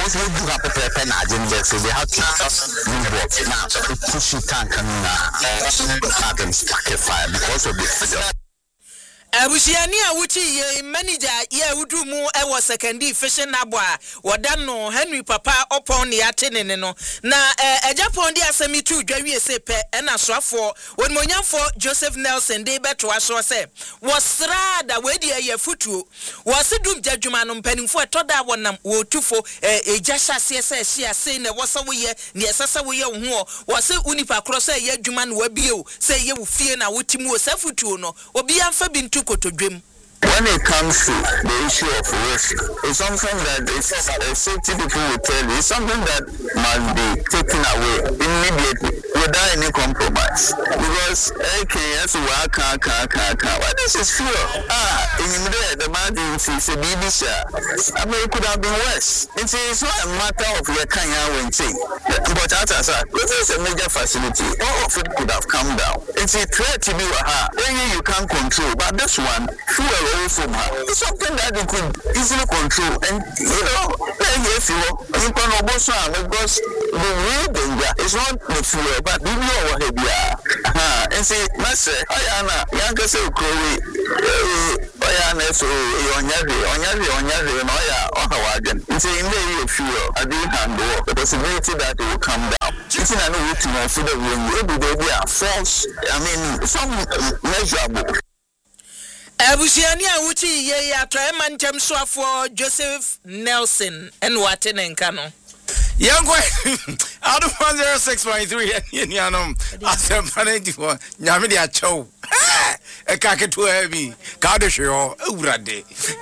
because we do have a pen agenda, so they have to move now. Push it tank and fire because of the Abusiani awuchi ye manager ye wudu mu ewo secondary fishing abwa wadano Henry Papa upon the atene no na ejapon di asemi tu dwawie sepe na soafo wonmonyamfo Joseph Nelson de beto aso se wasrada wedi ye futuo wasidum jadwuma no mpanimfo etoda wonam wotufo ejasha se hia se ne wosawo ye ne esasa wo ye ho wose unipa kro se ye adwuma no wabie se ye wo fie na wotimu o safutuo no obi amfa bintu kotodwem. When it comes to the issue of risk, it's something that safety people will tell you. It's something that must be taken away immediately without any compromise. Because AKS work, well, this is fear. In the man is a BBC. I mean, it could have been worse. It's not a matter of your kind of thing. But as I said, this is a major facility. All of it could have come down. It's a threat to be you can't control. But this one, fuel. It's something that you could easily control, and because the real danger is not the fuel, but the real heavy. And say, Master, Ayana, Yanka say, Ayana, so Onya, it's in the fuel. I didn't handle the possibility that it will come down. It's in a new routine for the room. They are false. I mean, some measurable. Abusiani awuchi ye atwa mantem soafo Joseph Nelson en watene nka no Yango out of 106.3 yanom asempanenti nyame dia chow e kaketu heavy ka de hwe ewurade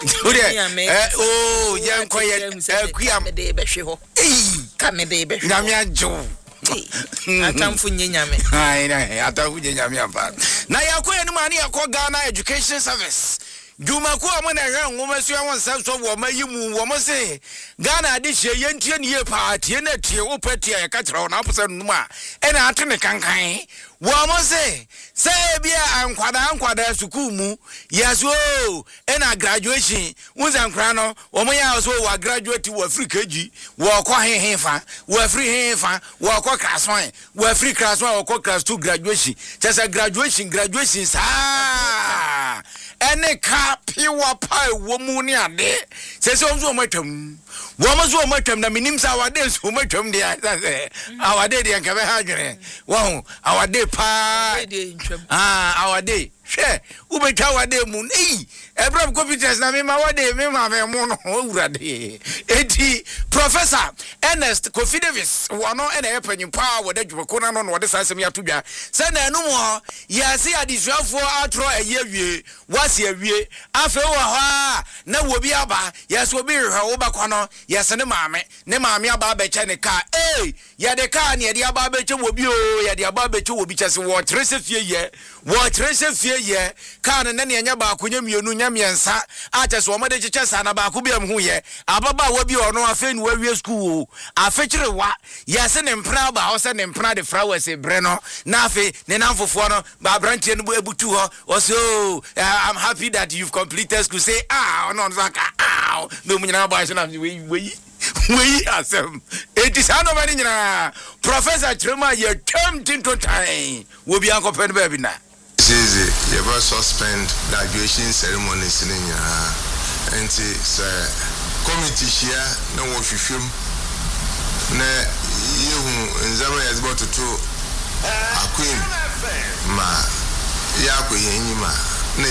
oh yanko ye akuam de be hwe ho ka me de be hwe nyame ajo atamfu nyame ai atamfu nyame apa na yakoye no mani yakọ Ghana Education Service Juma ko amana hwan ngomasu awon sanso wo mayimu wo mo se Ghana de hye yentie ne ye pa tie na tie wo patia ya ka kira na apose no ma e na atene kankan wo mo se bia ankwada sukuu mu yaso e na graduation unza nkra no wo mo ya so wa graduate wo Africa ji wo kọ hehefa wo Africa hehefa wo kọ class 1 wo Africa class 1 wo kọ class 2 graduation just graduation sa ene ka piwa pai wo mu ni ade sese wo matwam wo mo so matwam na minim sa awade so matwam de awade de nka be ha dwene wo awade pa awade hwe ubetwa awade mu Ebram computers na me ma wade me ma me mo no urade eti Professor Ernest Kofi Davis wono ene epanyimpa wode dwoko na no wode sasem ya todwa se na enu mo yase adisuafo atro eyewie wase awie afe wo ha na wobi aba yase obi hwe wo bakwa no yase ne maame aba beche ne ka ya de ka ne de aba beche wobi o ya de aba beche wobi chese wo trese fie ye ka ne ne nya ba akonya mienu miensa aches wo made cheche sa na ba ko biam hu ye ababa wa bi ono afe ni wawie school afe kire wa yese ne mpra ba ho se ne mpra de flowers e bre no na afe ne namfofo no ba brantie no ebutu ho so I'm happy that you've completed school say no zaka no munyina ba so na we asem it is no many nyina Professor Chirema ye termed into time wo bi anko pen ba bi na Says you ever suspend graduation ceremonies in and say committee here no one film na you nzama is about to a queen ma ya ko yenima na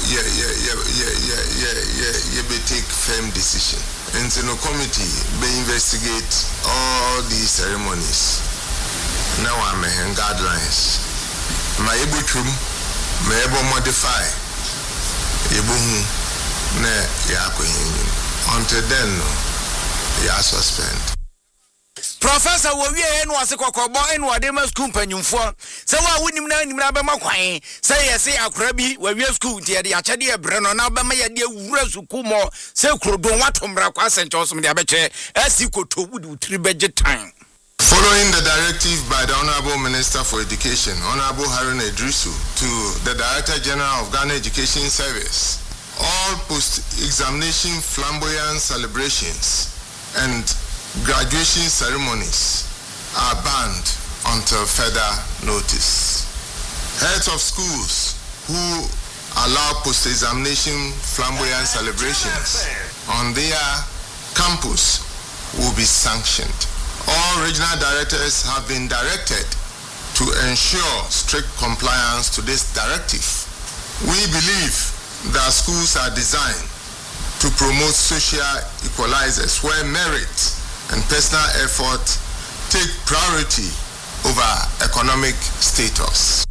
you be take firm decision and no committee be investigate all these ceremonies now I'm guidelines my ebuchum may able modify Ibuhu ne yakwenyu until then ya suspend. Professor Wowie no ase kokobo enu ade ma school panyumfo se wa wonim na be makwan se yesi akora bi wawie school tie de achede e bre no na be ma ye de wura suku mo se krodon watomra kwa sente osom de abeche asi koto wudu tri beje time. Following the directive by the Honorable Minister for Education, Honorable Harun Idrisu, to the Director General of Ghana Education Service, all post-examination flamboyant celebrations and graduation ceremonies are banned until further notice. Heads of schools who allow post-examination flamboyant celebrations on their campus will be sanctioned. All regional directors have been directed to ensure strict compliance to this directive. We believe that schools are designed to promote social equalizers where merit and personal effort take priority over economic status.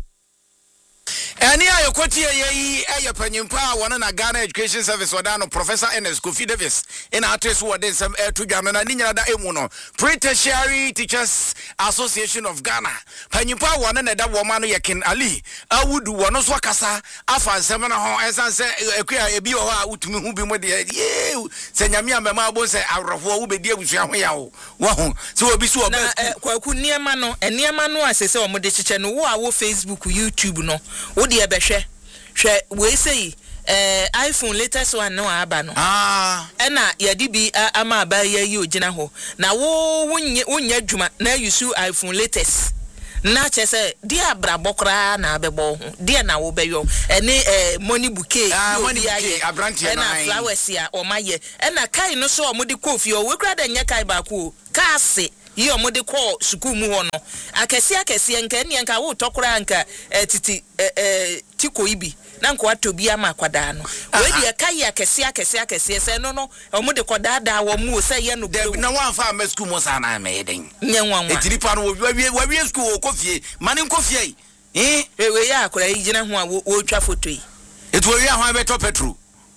Any ayokoti ayapanyimpa wana na Ghana Education Service wadano Professor Ernest Kofi Davis in address wade some to Ghana na ninya da emuno Pre-Tertiary Teachers Association of Ghana panyimpa wana na da womano yakin Ali awudu wono so kasa afa nsem na ho esanse ekua ebi wo a utumi hu bi mo de se nyame amema abo se awrofo wo bedi abusua ho ya wo ho se obi so obi kwaku niema no asese o mo de chiche no wo a wo Facebook YouTube no de ebehwe hwe we say iPhone latest one no aba no na yadi bi ama aba yi ogina ho na wo wonya adwuma na use iPhone latest na chese dia brabokra na abebo ho dia na wo beyo ene money bouquet abrantie na flowers ya o maye na kai no so o mo de kofi o we kra da nya kai ba ko kaase yi o mo de ko school mu ho no akese nka ne nka wo tokora nka titi tiko ibi na nko atobi ama kwada no we de kai akese se no o mo de kodada wo mu se ye no na wan fa ma school mo sa na me den nyanwa etiri pa no we school kofie mane kofie we ya akora yi gina ho a wo twa photo yi etu we ya ho abeto petro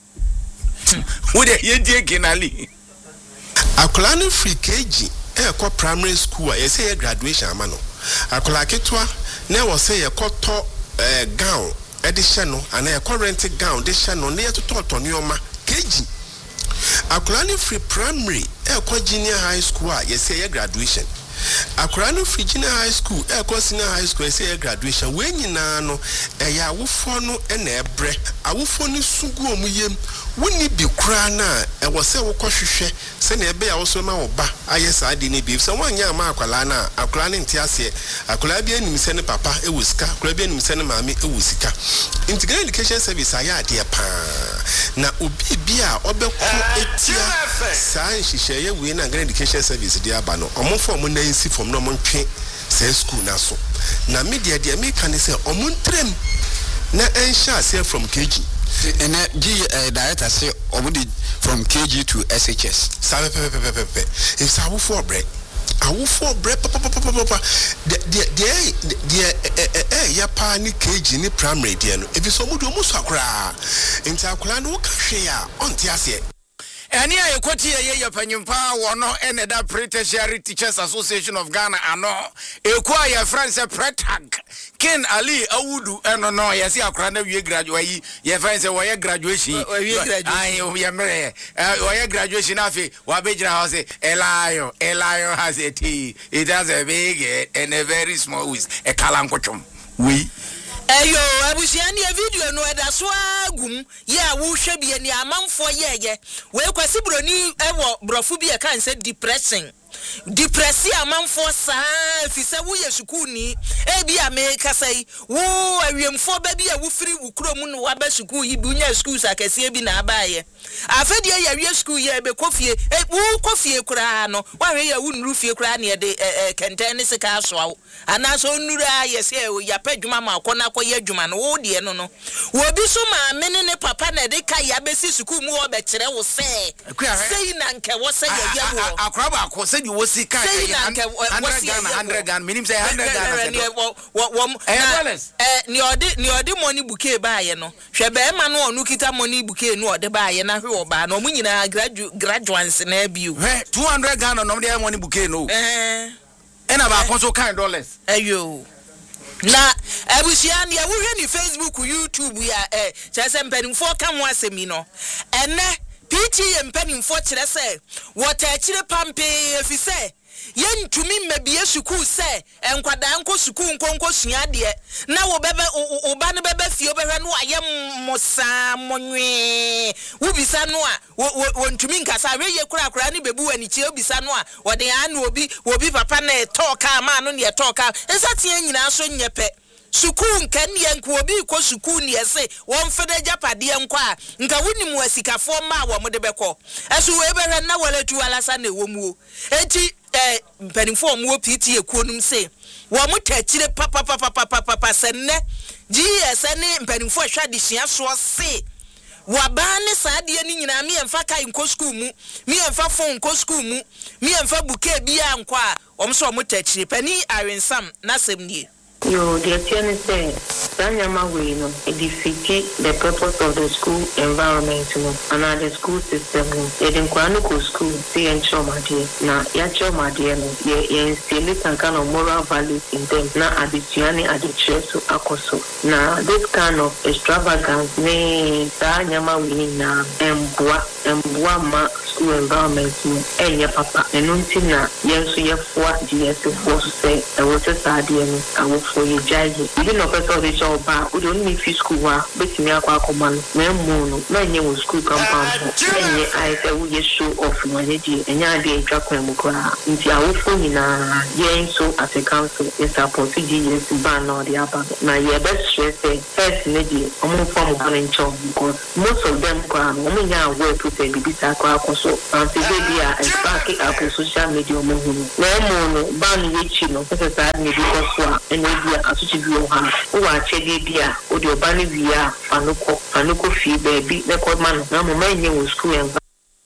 wo de ye die ginali akola no free kg ekọ primary school a yese ye graduation amano akola ketwa na wo se ye koto gown edition no ana ye current gown de no na ye tototo nioma kg akola no free primary ekọ junior high school a yese ye graduation akola no free junior high school ekọ senior high school yese ye graduation we nyina no ya awofo no na ebre awofo ni sugu omuyem woni bi kura na ewo se wo kohwehwe se na ebe ya wo so ma wo ba ayesa ade ne bi se wanya ma akwala na akwala ne ntiase akwala bi anim se ne papa ewusika akwala bi anim se ne maami ewusika Integrated Education Service aya ade pa na obi bi a obekọ etia saa nhihye ye we na Integrated Education Service dia ba no omofo mo na nsi fom no mo ntwe se school na so na media dia me kan se omontrem na ensha se from KG and director say obudi from KG to SHS. Sabe pepe. If I will for break. I will for break papa. Ya pa ni KG ni primary dia no. If so mudu muso akra. Nti akra no ka hwe a onti ase. Any ayekoti ye panyimpa wono ene da Pre-Tertiary Teachers Association of Ghana ano ekwa ya France Pretag Ken Ali Awudu eno no yesi akra na wie graduate ye France we graduation ai we mere we graduation afi wa begira house Elayo has a T. It has a big and a very small with a kalankochom we Eyo abusiani e video no eda so agum ya wo hwe bia ni amanfo yeye we kwasi broni ewo brofu bia kan say depressing amanfo saa fi se wo ye sukuu ni e bia me kasai wo awiemfo ba bia wo firi wo krom no wa ba sukuu yi bunya sukuu sakase bi na abaye afedi ya wie sukuu ye be kofie wo kofie kura no wa hwe ya wo nuru fie kura na de kenten ne sika aso ana so nuru aye se ya padwuma ma akona akoye adwuma no wo de no wo bi so ma me ne papa na de ka ya be si sukuu mu wo be kire wo se sei na nke wo se ya wo akraba akọ se di wo si ka 100 Ghana minim say 100 Ghana ni odi money bouquet ba ye no hwe be ma no onu kita money bouquet no ode ba ye na hwe oba no munyina graduates na biu 200 Ghana no de money bouquet no ena ba konso kan dollars ayo na abusia ne wo hwe ni Facebook YouTube ya chese mpanimfo ka mo asemi no ene PTA mpanimfo kire se wota akire pampe efise yentumi mmebie sukuu se enkwada nko sukuu nko sua de na wo bebe oba ne bebe fie obehwe no ayem mosa monwe wo bisa no a wontumi nkasa hweye kura ne bebu ani chi obisa no a wode anu obi papa na talk ma no ne talk ensatie nyina so nyepe sukuu nkan ye nko obi ko sukuu ne ese won fede japade nko a nka wonimu asikafo ma wo mode beko esu we behwe na wala tu alasa na ewomuo enti mpanimfo mo piti ekuonum se wo mo tachire papa senne GSN mpanimfo ahwade hia so se wabane saade ni nyina me emfa kai nko school mu me emfa fon nko school mu me emfa buke bia nko a omso mo tachire pani arensam na semnie. Yo, the attorney said, Sanyama way, it defeated the purpose of the school environment, and the school system. They didn't go school, see and show my dear. Now, ya show my dear, ye instill some kind of moral values in them. Now, at the journey at the church to Akoso. Now, this kind of extravagance, me, Sanyama way, now, and ma school environment, and your papa, and until now, yes, you have what GS was say, I was a sad I will for you, Jazzy. You didn't know the job back. We don't need school work, but me, I command. My name was school compound. I said, we just show off humanity, and I did drop my mukra. Into our phone in a year so as a council, it's a procedure to ban or the other. Now, your best stress, first, lady, I'm from one job because most of them come, only now work to say, be so, and today, and back up on social media. No, ban which you know, because I need to and asuchibiyo ha o wa chede bia o de obani bia anuko fi baby record man na mo manye wo school en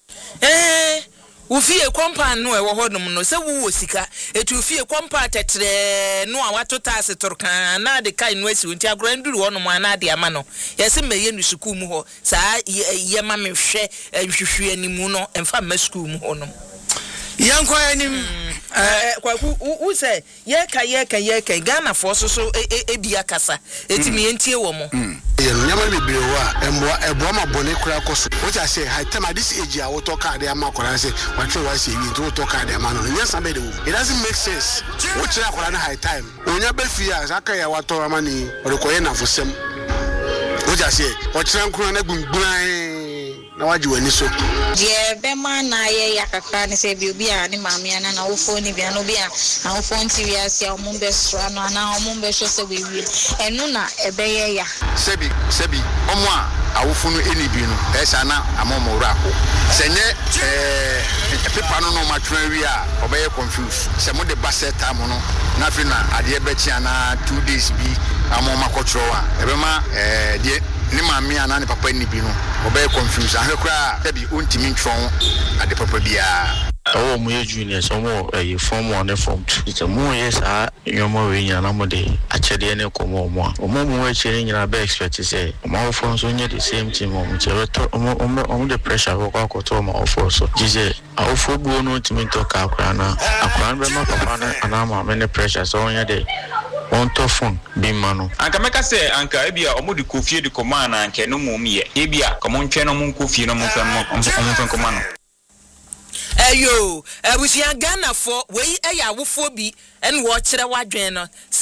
wo fie compound no e wo hodum no se wo sika etu fie compound tetre no a watota asetorkan na de kai no asi wonti agro nduru wo no mo na de ama no yesi meye nu school mu ho saa ye ma me hwe hwehwe animu no emfa ma school mu ho no yanko anim kwaku u say ye ka Ghana for so ebia kasa etimi entie wo mo ye nyama bebre wo a ebo ma bone kura koso what I say high time at this age I will talk card dey ma kora say what you say you to talk card dey ma no yes am be dey it doesn't make sense what you kora na high time onya be fia aka ya wato amani orekoye na fosem what I say what you kura na gbungburan na waji wani so je be ma na ye yakaka ne se bi obi a ne maame ana na wo fo ni bia no bia a wo fo nti wi ase a wo mbe sra no ana wo mbe hwe se we wi enu na ebe ye ya sebi omo a wo fo no eni bi no e sa na amomo wura ko senye pepa no ma twa wi a obeye confuse se mo de baseta mo no na fi na ade be chi ana 2 days bi amoma kotro a ebe ma de ni maami ana ni papa ni bi no obey confuse ahekura e bi untimi ntwon ade papa bia oh mo ye junior so mo form 1 and form 2 it's a mo yes a yomo we nya na mo de achede ne komo mo we chere nyina be expect say mo form so nye the same team mo chere to mo the pressure ko akoto mo ofo so jise awofo buo no ntimi to ka akra na akra be ma papa na ana ma me pressure so nye de on to phone bi mano anka meka se anka ebia omodi kofie de command anka no mum ye ebia komo ntwe no mun kofie no mun fam command eyo ebusia Ghana for we eya awofo bi en wo kire wadwen no se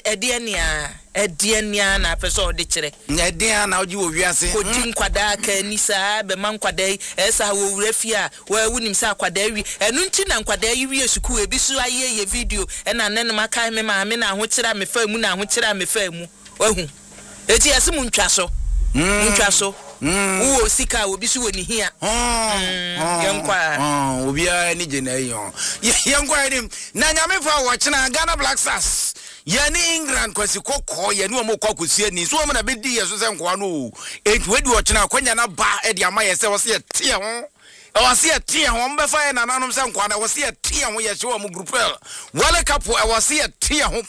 ediania na peso de kire ediania na oji wo wiase ko tin kwada ka ni sa be man kwada esa wo wurafia wa wunim sa kwada wi enu nti na kwada yi wi esuku ebi so aye ye video ena nene maka me ma me na ho kire me fa mu na ho kire me fa mu wahu eti ese mu ntwa so wo sika obi so woni hia yankwa obi a ni je na yon yankwa ni na nyame fa wo kina Ghana Black Stars ya ni England kwasi kokko ya ni wo kwakusie ni so mo na be di yeso se nkwa no wedi wo kina kwanya na ba e di ama ye se wo se tie ho wasi etie ho mbefa ye nananom se nkwa na wasi etie ho ye hwe wo group wale kapo wasi tia ho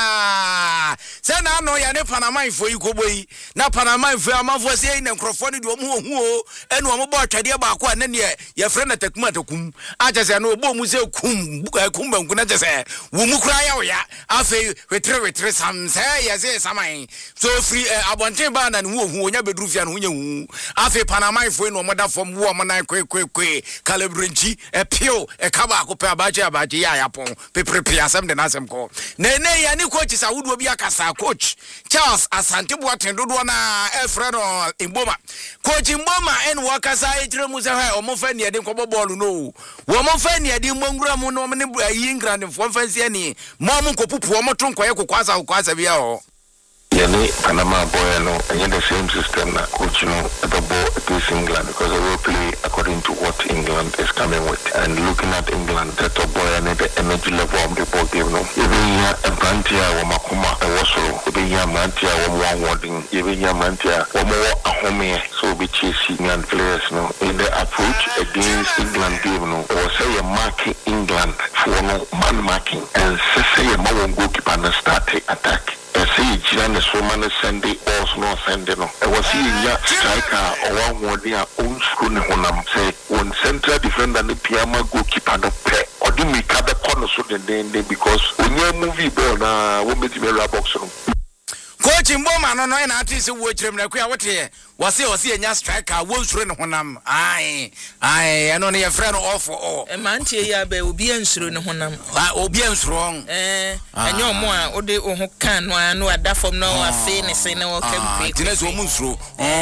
pa se na no ya ne Panama ifo yi koboi na Panama ifo amafo se na nkrofo ne de omu ohu o ene omu bo atwade ba ko na ne ye frɛ na takuma takum aje no obo mu se kum banku na je se wo mu kura ya oya afi wetre sam se ye se saman so free abonten ba na ne wo ohu onya bedru fia no nya hu afi Panama ifo no omoda fom wo omona kwe calibranchi pio kaba ko pe abaje ya yapon peprepe asem de nasem ko na ya ni coach sa wudu obi akasa coach Charles Asante Boateng dodo na efre no Mboma coach Mboma en wakasa ejire mu se ha omofa ne de nkobo ball no wo mofa ne de mongura mu no ne England fo fancy ani mo mo nkopupu o moto nkoye kokwasa bia o Yani Panama boy no and the same system na coach no against England because they will play according to what England is coming with. And looking at England, the top boy and the energy level of the ball game no. Even here a Brantia or Makuma a Wasoro, even here Mantia or one warding, even here Mantia or more a home so be chasing and players no. In the approach against England game no, or say you're marking England for no man marking and say a man goalkeeper and start attack. See, Jiran so many Sunday also no Sunday no. I was seeing ya striker or one more their own school honam say one central defender the Piama goalkeeper no play or do me cover corner so then because when you movie ball na won't be the box room. Coach Mboma no na artist wo kyerem na kwa wote wose enya striker wo nsuro ne honam ai eno ne ye frɛ no off o e man tie ya ba obi ansuro ne honam obi ansuro enye omo a ode wo ho kan no anu ada fam no afi ne se ne wo kempe tine so mu nsuro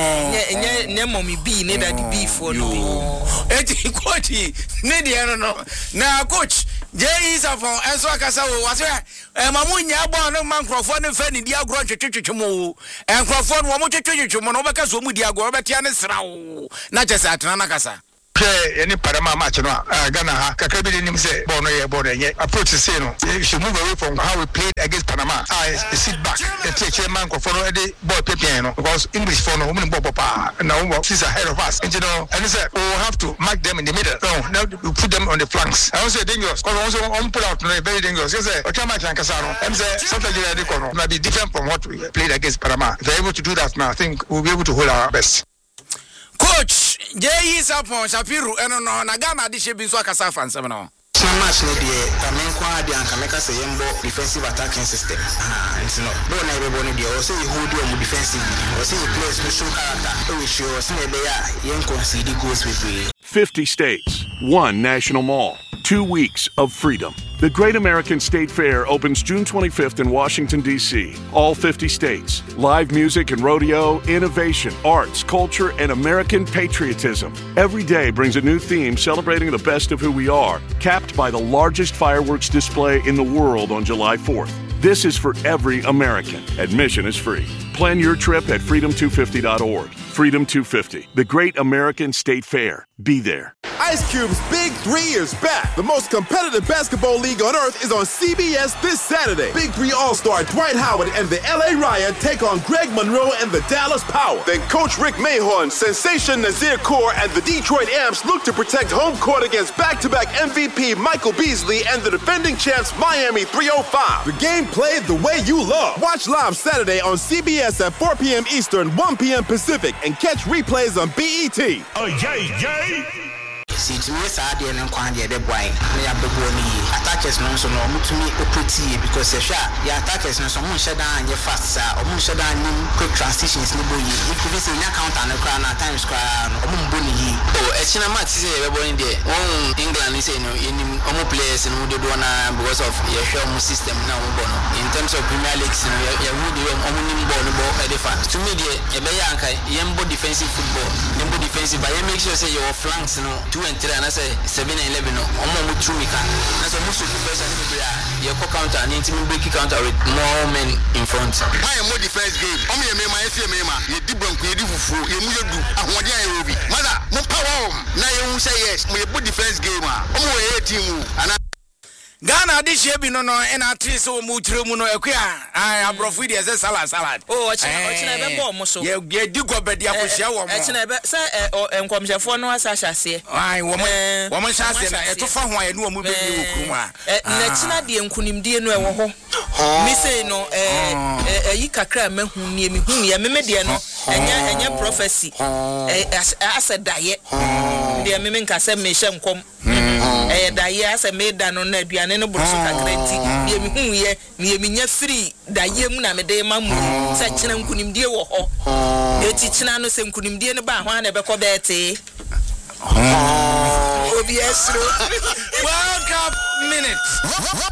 nye mommy bi ne daddy bi for no eti coach ne de no na coach Jay is upon enso akasa wo wase mamu nya gbo no man krofo ne fa ni di agro twetwetwemo en krofo no mo twetwetwemo no beka so mu di agro betia ne srawo na chese atena na kasa any Panama match no Ghana ha kakra bi nim say ball no ye ball nye approach say no you should move away from how we played against Panama sit back and take man ko for no the ball pepe no because English for no women ball pa na we is ahead of us and you know and say we have to mark them in the middle no now we put them on the flanks I also dangerous because also on pull out no very dangerous you say o try match and kasano and say something you dey no be different from what we played against Panama if we're able to do that now I think we'll be able to hold our best. Coach Jay is upon Shapiru eno no na Ghana di shebi so akasa fansem no so match no dey tamenkwa dey anka meka say yembo defensive attacking system and no no na ebe no dey o say you hold your defensive o say you play special character we show say ebe ya yen concede goals we 50 states, 1 national mall, 2 weeks of freedom. The Great American State Fair opens June 25th in Washington, D.C. All 50 states. Live music and rodeo, innovation, arts, culture, and American patriotism. Every day brings a new theme celebrating the best of who we are, capped by the largest fireworks display in the world on July 4th. This is for every American. Admission is free. Plan your trip at freedom250.org. Freedom 250, the Great American State Fair. Be there. Ice Cube's Big 3 is back. The most competitive basketball league on earth is on CBS this Saturday. Big 3 All-Star Dwight Howard and the LA Riot take on Greg Monroe and the Dallas Power. Then Coach Rick Mahorn, Sensation Nazir Kaur, and the Detroit Amps look to protect home court against back-to-back MVP Michael Beasley and the defending champs Miami 305. The game played the way you love. Watch live Saturday on CBS at 4 p.m. Eastern, 1 p.m. Pacific, and catch replays on BET. Oh, yay! See to me sad and kwande de boy me abego ni attackers no so no mutumi operate because ya attackers no so mo shut down ye fast sir o mo shut down nim quick transitions ni boy if you say na counter na cry na times cry no mo mboni yi oh e china match say e boy dey on England say no nim o mo players no dey do na because of ye share mo system na mo bono in terms of Premier League no ye would dey o mo nim ball no ball e dey fan to me dey e be ya ankai yembo defensive football yembo defensive but you make sure say your flanks no 2 and 3 and I say 7 and 11 no omo mu trumika na so musu pressure ni be ya ye ko counter ni team break counter with more men in front why more defense game omo ye me ma ye me ma ye di bronco ye di fufu ye mu ye du ahode an ye obi mother mo power na ye hu say yes mo ye defense game omo ye team ana Ghana this year be no and at least so much room no equia. I abrofidi as a salad. Oh, ochina be bomb so. Ye digo bedi akosia wo mo. Ochina be say enkomjefo no asahya se. Ai wo mo sha se na etofa ho aye no mo be bi okruma. Na china de enkunimdie no ewo ho. Mi say no yi kakra mahu nie mi hu ye meme de no enya prophecy asadaye de meme nka se me hye nkom daye asa me da no na aduane no boro so kakra nti de mi hu ye ne mi nya free daye mu na me de mamu se china nkunimdie wo ho eti china no se nkunimdie no ba ho na be ko bete World Cup minutes.